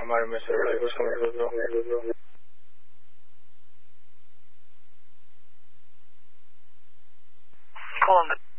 हमारे में से लड़ाई को समझ लो। Columbus.